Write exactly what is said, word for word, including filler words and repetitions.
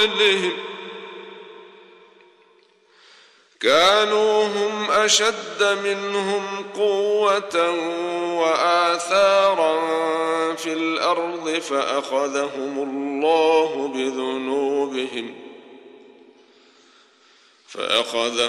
كانوا هم أشد منهم قوة وآثارا في الأرض فأخذهم الله بذنوبهم فأخذهم